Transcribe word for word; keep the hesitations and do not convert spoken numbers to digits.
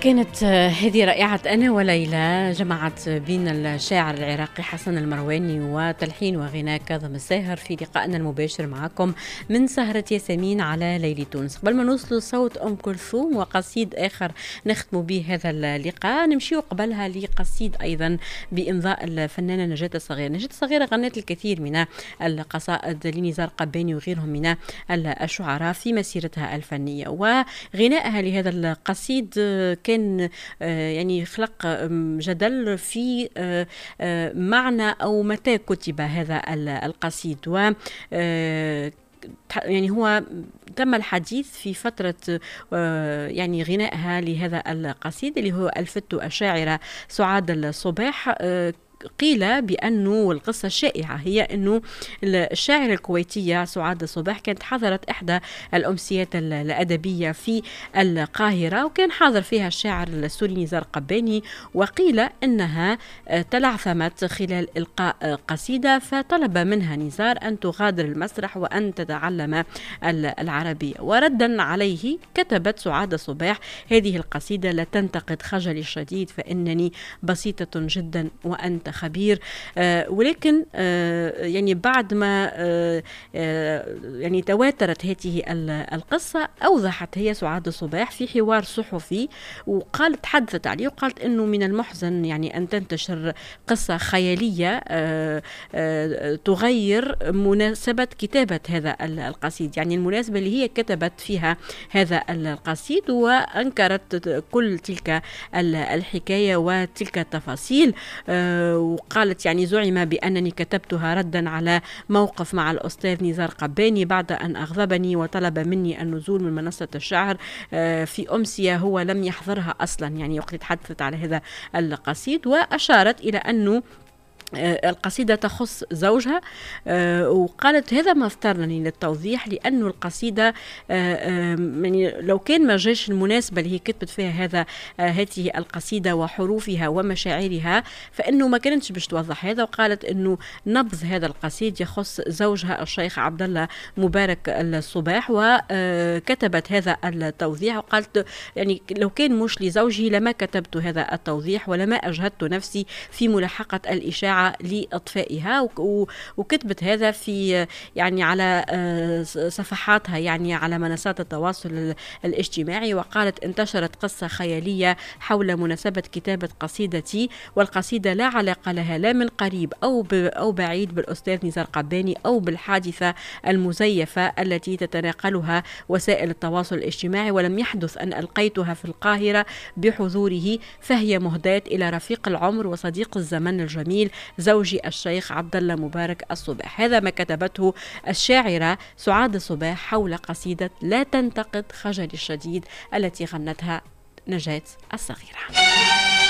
كانت هذه رائعة أنا وليلى، جمعت بين الشاعر العراقي حسن المرواني وتلحين وغناء كاظم الساهر في لقائنا المباشر معكم من سهرة ياسمين على ليلي تونس. قبل ما نوصل صوت أم كلثوم وقصيد آخر نختم به هذا اللقاء، نمشي قبلها لقصيد أيضا بإمضاء الفنانة نجاة الصغير. نجاة الصغير غنت الكثير من القصائد لنزار قباني وغيرهم من الشعراء في مسيرتها الفنية، وغنائها لهذا القصيد كان يعني خلق جدل في معنى أو متى كتب هذا القصيد، و يعني هو تم الحديث في فترة يعني غنائها لهذا القصيد اللي هو ألفته الشاعرة سعاد الصباح. قيل بأنه القصة الشائعة هي أنه الشاعرة الكويتية سعاد الصباح كانت حضرت إحدى الأمسيات الأدبية في القاهرة، وكان حاضر فيها الشاعر السوري نزار قباني، وقيل أنها تلعثمت خلال إلقاء قصيدة، فطلب منها نزار أن تغادر المسرح وأن تتعلم العربية. وردا عليه كتبت سعاد الصباح هذه القصيدة: لا تنتقد خجلي الشديد فإنني بسيطة جدا وأنت خبير. آه ولكن آه يعني بعد ما آه آه يعني تواترت هذه القصة، أوضحت هي سعاد الصباح في حوار صحفي وقالت، تحدثت عليه وقالت أنه من المحزن يعني أن تنتشر قصة خيالية آه آه تغير مناسبة كتابة هذا القصيد، يعني المناسبة اللي هي كتبت فيها هذا القصيد، وأنكرت كل تلك الحكاية وتلك التفاصيل. آه وقالت يعني زعم بأنني كتبتها ردا على موقف مع الأستاذ نزار قباني بعد أن أغضبني وطلب مني النزول من منصة الشعر آه في أمسية هو لم يحضرها أصلا، يعني وقت تحدثت على هذا القصيد. وأشارت إلى أنه القصيدة تخص زوجها، وقالت هذا ما اضطرني للتوضيح لأنه القصيدة يعني لو كان ما جاش المناسبة اللي هي كتبت فيها هذا هذه القصيدة وحروفها ومشاعرها فإنه ما كانتش باش توضح هذا. وقالت إنه نبذ هذا القصيد يخص زوجها الشيخ عبد الله مبارك الصباح، وكتبت هذا التوضيح وقالت يعني لو كان مش لزوجي لما كتبت هذا التوضيح ولما أجهدت نفسي في ملاحقة الإشاعة لإطفائها. وكتبت هذا في يعني على صفحاتها يعني على منصات التواصل الاجتماعي، وقالت: انتشرت قصة خيالية حول مناسبة كتابة قصيدتي، والقصيدة لا علاقة لها لا من قريب أو أو بعيد بالأستاذ نزار قباني أو بالحادثة المزيفة التي تتناقلها وسائل التواصل الاجتماعي، ولم يحدث أن ألقيتها في القاهرة بحضوره، فهي مهداة إلى رفيق العمر وصديق الزمن الجميل زوجي الشيخ عبد الله مبارك الصباح. هذا ما كتبته الشاعرة سعاد الصباح حول قصيدة لا تنتقد خجلي الشديد التي غنتها نجاة الصغيرة.